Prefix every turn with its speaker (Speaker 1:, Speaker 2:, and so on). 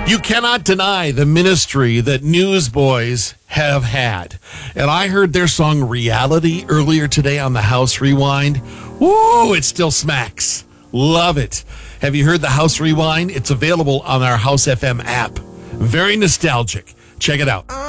Speaker 1: You cannot deny the ministry that Newsboys have had. And I heard their song Reality earlier today on the House Rewind. Woo, it still smacks. Love it. Have you heard the House Rewind? It's available on our House FM app. Very nostalgic. Check it out.